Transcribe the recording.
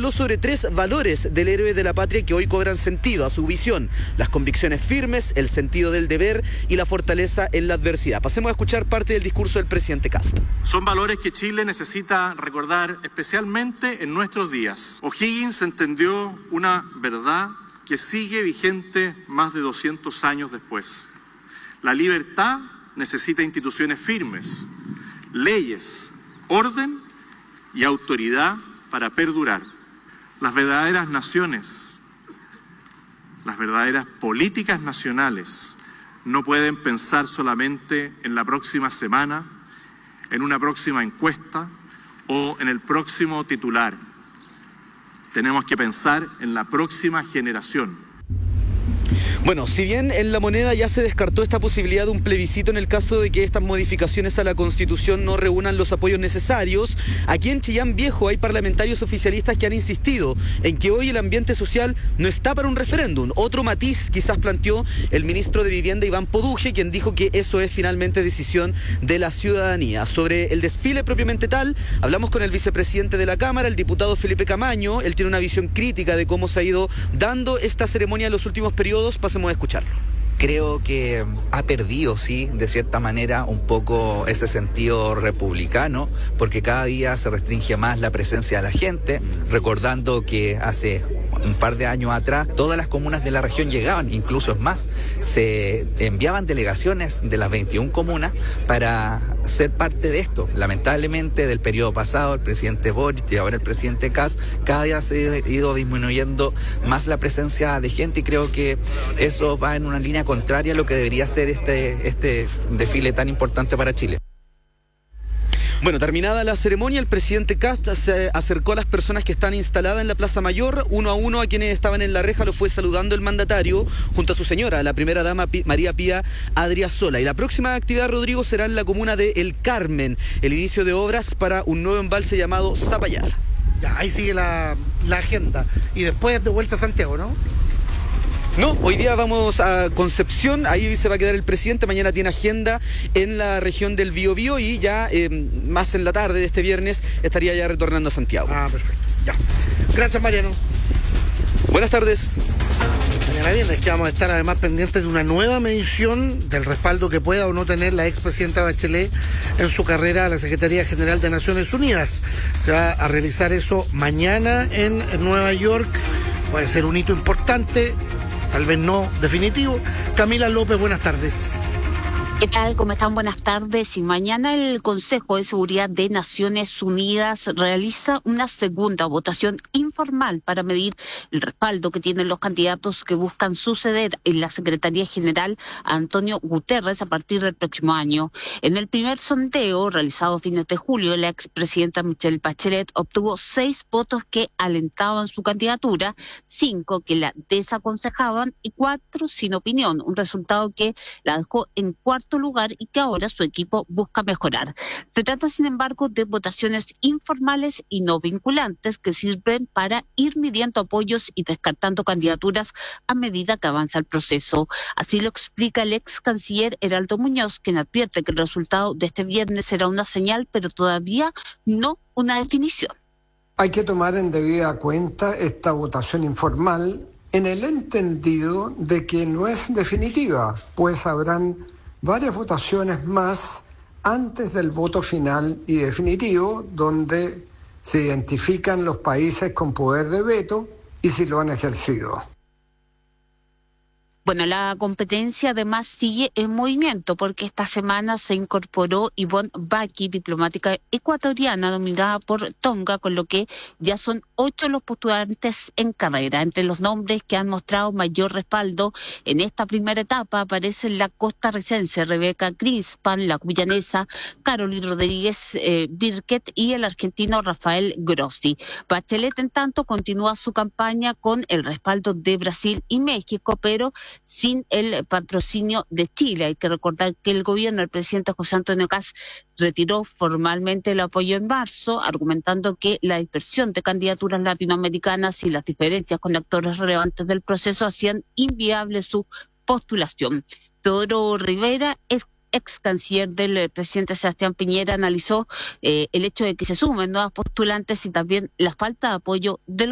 habló sobre 3 valores del héroe de la patria que hoy cobran sentido a su visión: las convicciones firmes, el sentido del deber y la fortaleza en la adversidad. Pasemos a escuchar parte del discurso del presidente Kast. Son valores que Chile necesita recordar especialmente en nuestros días. O'Higgins entendió una verdad que sigue vigente más de 200 años después. La libertad necesita instituciones firmes, leyes, orden y autoridad para perdurar. Las verdaderas naciones, las verdaderas políticas nacionales no pueden pensar solamente en la próxima semana, en una próxima encuesta o en el próximo titular. Tenemos que pensar en la próxima generación. Bueno, si bien en La Moneda ya se descartó esta posibilidad de un plebiscito en el caso de que estas modificaciones a la Constitución no reúnan los apoyos necesarios, aquí en Chillán Viejo hay parlamentarios oficialistas que han insistido en que hoy el ambiente social no está para un referéndum. Otro matiz quizás planteó el ministro de Vivienda, Iván Poduje, quien dijo que eso es finalmente decisión de la ciudadanía. Sobre el desfile propiamente tal, hablamos con el vicepresidente de la Cámara, el diputado Felipe Camaño. Él tiene una visión crítica de cómo se ha ido dando esta ceremonia en los últimos periodos. Pasemos a escucharlo. Creo que ha perdido, sí, de cierta manera, un poco ese sentido republicano, porque cada día se restringe más la presencia de la gente, recordando que hace un par de años atrás todas las comunas de la región llegaban, incluso es más, se enviaban delegaciones de las 21 comunas para ser parte de esto. Lamentablemente, del periodo pasado, el presidente Boric y ahora el presidente Kast, cada día se ha ido disminuyendo más la presencia de gente, y creo que eso va en una línea contraria a lo que debería ser este desfile tan importante para Chile. Bueno, terminada la ceremonia, el presidente Kast se acercó a las personas que están instaladas en la Plaza Mayor. Uno a uno a quienes estaban en la reja lo fue saludando el mandatario junto a su señora, la primera dama María Pía Adriasola. Y la próxima actividad, Rodrigo, será en la comuna de El Carmen, el inicio de obras para un nuevo embalse llamado Zapallar. Ya, ahí sigue la agenda. Y después de vuelta a Santiago, ¿no? No, hoy día vamos a Concepción, ahí se va a quedar el presidente. Mañana tiene agenda en la región del Biobío y ya más en la tarde de este viernes estaría ya retornando a Santiago. Ah, perfecto, ya. Gracias, Mariano. Buenas tardes. Mañana viernes que vamos a estar además pendientes de una nueva medición del respaldo que pueda o no tener la expresidenta Bachelet en su carrera a la Secretaría General de Naciones Unidas. Se va a realizar eso mañana en Nueva York. Puede ser un hito importante, tal vez no definitivo. Camila López, buenas tardes. ¿Qué tal? ¿Cómo están? Buenas tardes. Y mañana el Consejo de Seguridad de Naciones Unidas realiza una segunda votación informal para medir el respaldo que tienen los candidatos que buscan suceder en la Secretaría General a Antonio Guterres a partir del próximo año. En el primer sondeo realizado a fines de julio, la expresidenta Michelle Bachelet obtuvo 6 votos que alentaban su candidatura, 5 que la desaconsejaban y 4 sin opinión, un resultado que la dejó en cuarto lugar y que ahora su equipo busca mejorar. Se trata, sin embargo, de votaciones informales y no vinculantes que sirven para ir midiendo apoyos y descartando candidaturas a medida que avanza el proceso. Así lo explica el ex canciller Heraldo Muñoz, quien advierte que el resultado de este viernes será una señal, pero todavía no una definición. Hay que tomar en debida cuenta esta votación informal en el entendido de que no es definitiva, pues habrán varias votaciones más antes del voto final y definitivo, donde se identifican los países con poder de veto y si lo han ejercido. Bueno, la competencia además sigue en movimiento porque esta semana se incorporó Ivonne Baki, diplomática ecuatoriana nominada por Tonga, con lo que ya son 8 los postulantes en carrera. Entre los nombres que han mostrado mayor respaldo en esta primera etapa aparecen la costarricense Rebeca Greenspan, la guyanesa Caroline Rodríguez Birket y el argentino Rafael Grossi. Bachelet, en tanto, continúa su campaña con el respaldo de Brasil y México, pero sin el patrocinio de Chile. Hay que recordar que el gobierno del presidente José Antonio Kast retiró formalmente el apoyo en marzo, argumentando que la dispersión de candidaturas latinoamericanas y las diferencias con actores relevantes del proceso hacían inviable su postulación. Teodoro Rivera, ex canciller del presidente Sebastián Piñera, analizó el hecho de que se sumen nuevas postulantes y también la falta de apoyo del